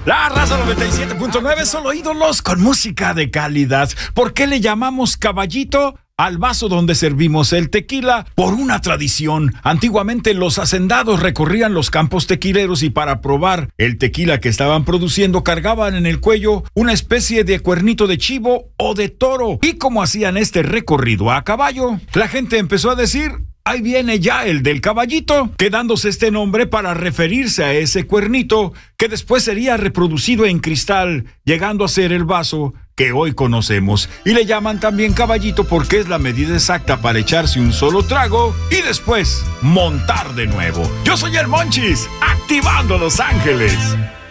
La Raza 97.9, solo ídolos con música de calidad. ¿Por qué le llamamos caballito al vaso donde servimos el tequila? Por una tradición. Antiguamente los hacendados recorrían los campos tequileros y para probar el tequila que estaban produciendo cargaban en el cuello una especie de cuernito de chivo o de toro. Y como hacían este recorrido a caballo, la gente empezó a decir: ahí viene ya el del caballito, quedándose este nombre para referirse a ese cuernito que después sería reproducido en cristal, llegando a ser el vaso que hoy conocemos. Y le llaman también caballito porque es la medida exacta para echarse un solo trago y después montar de nuevo. Yo soy el Monchis, activando Los Ángeles.